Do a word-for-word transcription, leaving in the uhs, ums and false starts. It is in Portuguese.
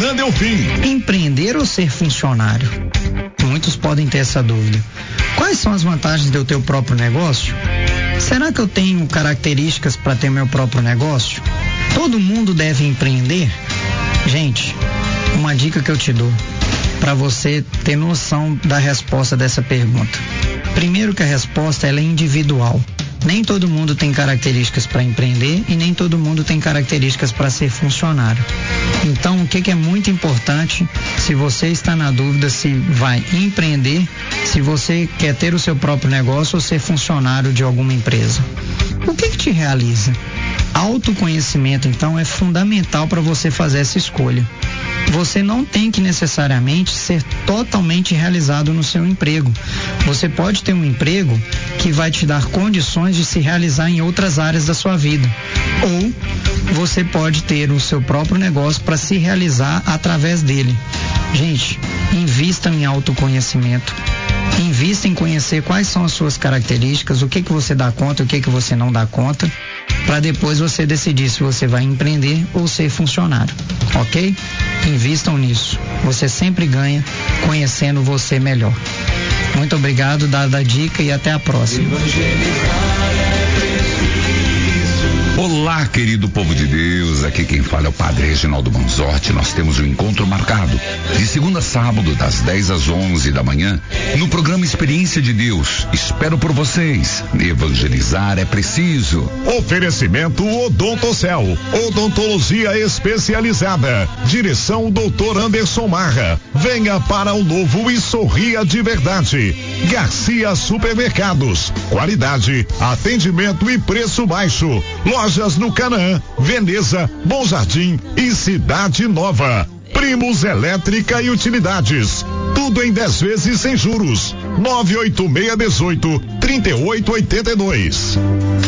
Detran Delfim. Empreender ou ser funcionário? Muitos podem ter essa dúvida. Quais são as vantagens de eu ter o próprio negócio? Será que eu tenho características para ter meu próprio negócio? Todo mundo deve empreender? Gente, uma dica que eu te dou para você ter noção da resposta dessa pergunta. Primeiro que a resposta ela é individual. Nem todo mundo tem características para empreender e nem todo mundo tem características para ser funcionário. Então, o que, que é muito importante, se você está na dúvida se vai empreender, se você quer ter o seu próprio negócio ou ser funcionário de alguma empresa. O que, que te realiza? Autoconhecimento, então, é fundamental para você fazer essa escolha. Você não tem que necessariamente ser totalmente realizado no seu emprego. Você pode ter um emprego que vai te dar condições de se realizar em outras áreas da sua vida. Ou você pode ter o seu próprio negócio para se realizar através dele. Gente, invista em autoconhecimento. Invista em conhecer quais são as suas características, o que que você dá conta, o que que você não dá conta, para depois você decidir se você vai empreender ou ser funcionário, ok? Invistam nisso. Você sempre ganha conhecendo você melhor. Muito obrigado, dada a dica, e até a próxima. Olá, querido povo de Deus, aqui quem fala é o Padre Reginaldo Manzotti. Nós temos um encontro marcado de segunda a sábado, das dez às onze da manhã, no programa Experiência de Deus. Espero por vocês. Evangelizar é preciso. Oferecimento Odontocel, odontologia especializada. Direção doutor Anderson Marra. Venha para o novo e sorria de verdade. Garcia Supermercados, qualidade, atendimento e preço baixo. Lojas no Canaã, Veneza, Bom Jardim e Cidade Nova. Primos Elétrica e Utilidades. Tudo em dez vezes sem juros. nove oito seis um oito, três oito oito dois.